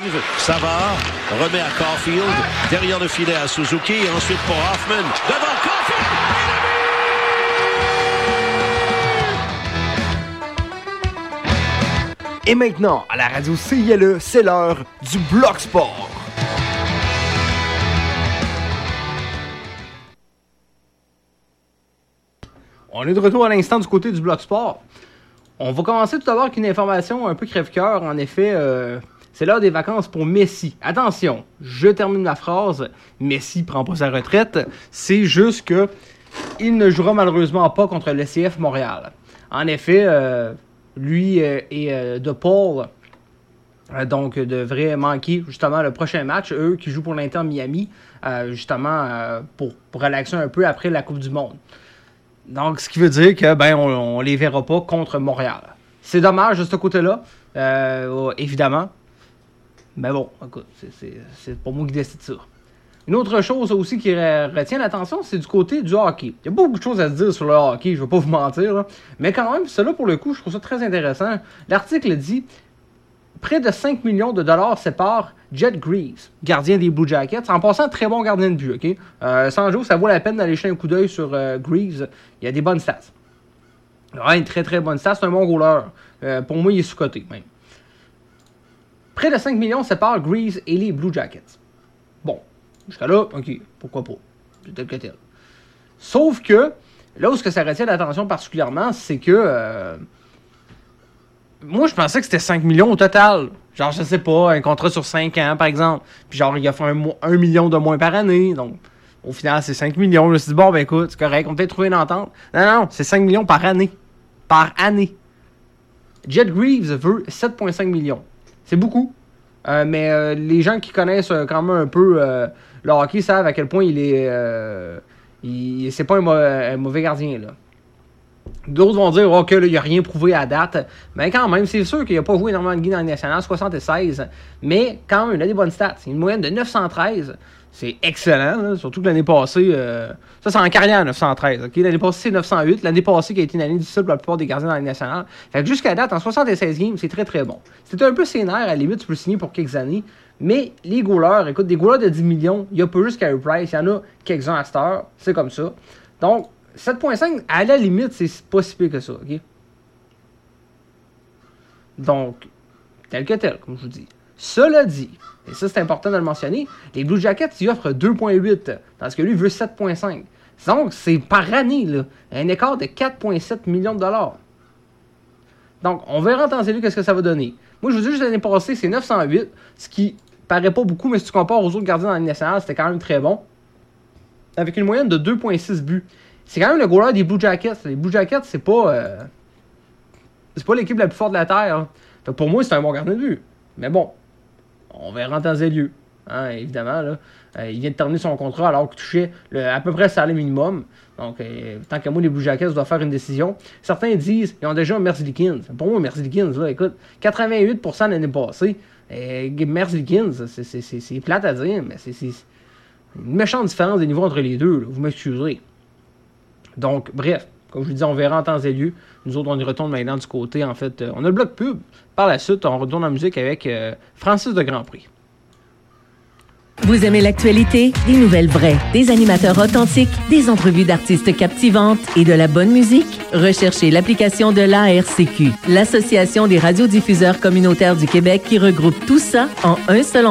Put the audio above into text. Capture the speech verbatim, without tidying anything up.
Savard remet à Caulfield, derrière le filet à Suzuki et ensuite pour Hoffman, devant Caulfield. Et maintenant, à la radio C I L E, c'est l'heure du Bloc Sport. On est de retour à l'instant du côté du Bloc Sport. On va commencer tout d'abord avec une information un peu crève-cœur. En effet, euh, c'est l'heure des vacances pour Messi. Attention, je termine ma phrase. Messi prend pas sa retraite. C'est juste que il ne jouera malheureusement pas contre le C F Montréal. En effet, euh, lui euh, et euh, De Paul euh, donc devraient manquer justement le prochain match. Eux qui jouent pour l'Inter Miami, euh, justement euh, pour, pour relaxer un peu après la Coupe du Monde. Donc, ce qui veut dire que ben on, on les verra pas contre Montréal. C'est dommage de ce côté-là, euh, évidemment. Mais bon, écoute, c'est, c'est, c'est pas moi qui décide ça. Une autre chose aussi qui retient l'attention, c'est du côté du hockey. Il y a beaucoup de choses à se dire sur le hockey, je vais pas vous mentir. Là. Mais quand même, cela pour le coup, je trouve ça très intéressant. L'article dit près de cinq millions de dollars séparent Jet Greaves, gardien des Blue Jackets. En passant, très bon gardien de but. Okay? Euh, sans jour, ça vaut la peine d'aller jeter un coup d'œil sur euh, Greaves. Il y a des bonnes stats. Ouais, une très très bonne stats. C'est un bon goaler. Euh, pour moi, il est sous-coté même. Près de cinq millions séparent Greaves et les Blue Jackets. Bon, jusqu'à là, ok, pourquoi pas. C'est tel que tel. Sauf que, là où ce que ça retient l'attention particulièrement, c'est que... Euh, moi, je pensais que c'était cinq millions au total. Genre, je sais pas, un contrat sur cinq ans, par exemple. Puis genre, il a fait un, un million de moins par année. Donc, au final, c'est cinq millions. Je me suis dit, bon, ben écoute, c'est correct, on peut peut-être trouver une entente. Non, non, c'est cinq millions par année. Par année. Jet Greaves veut sept virgule cinq millions. C'est beaucoup. Euh, mais euh, les gens qui connaissent euh, quand même un peu euh, le hockey savent à quel point il est... Euh, il, c'est pas un, mo- un mauvais gardien, là. D'autres vont dire oh, que là, il n'a rien prouvé à date. Mais quand même, c'est sûr qu'il n'a pas joué énormément de games dans la nationale, soixante-seize. Mais quand même, il a des bonnes stats. C'est une moyenne de neuf cent treize. C'est excellent, là. Surtout que l'année passée, euh, ça c'est en carrière neuf cent treize. Okay? L'année passée, c'est neuf cent huit. L'année passée, qui a été une année difficile pour la plupart des gardiens dans la nationale. Fait que jusqu'à date, en soixante-seize games, c'est très très bon. C'était un peu sénère, à la limite, tu peux signer pour quelques années. Mais les goalers, écoute, des goalers de dix millions, il n'y a pas juste Carey Price. Il y en a quelques-uns à cette heure. C'est comme ça. Donc, sept virgule cinq, à la limite, c'est pas si pire que ça, ok? Donc, tel que tel, comme je vous dis. Cela dit, et ça c'est important de le mentionner, les Blue Jackets, ils offrent deux virgule huit, tandis que lui, il veut sept virgule cinq. Donc, c'est par année, là, un écart de quatre virgule sept millions de dollars. Donc, on verra en temps et lieu qu'est-ce que ça va donner. Moi, je vous dis juste l'année passée, c'est neuf cent huit, ce qui paraît pas beaucoup, mais si tu compares aux autres gardiens dans la nationale, c'était quand même très bon. Avec une moyenne de deux virgule six buts. C'est quand même le goaler des Blue Jackets. Les Blue Jackets, c'est pas... Euh, c'est pas l'équipe la plus forte de la Terre. Hein. Fait pour moi, c'est un bon gardien de but. Mais bon, on verra en temps et lieu. Hein, évidemment, là. Euh, il vient de terminer son contrat alors qu'il touchait le, à peu près le salaire minimum. Donc, euh, tant qu'à moi, les Blue Jackets doivent faire une décision. Certains disent ils ont déjà un Merzlikins. Pour moi, Merzlikins, là, écoute, quatre-vingt-huit pour cent l'année passée. Euh, Merzlikins, c'est, c'est, c'est, c'est plate à dire, mais c'est, c'est une méchante différence des niveaux entre les deux. Là, vous m'excuserez. Donc, bref, comme je vous dis, on verra en temps et lieu. Nous autres, on y retourne maintenant du côté, en fait, euh, on a le bloc pub. Par la suite, on retourne en musique avec euh, Francis de Grandpré. Vous aimez l'actualité? Des nouvelles vraies, des animateurs authentiques, des entrevues d'artistes captivantes et de la bonne musique? Recherchez l'application de l'A R C Q, l'Association des radiodiffuseurs communautaires du Québec qui regroupe tout ça en un seul endroit.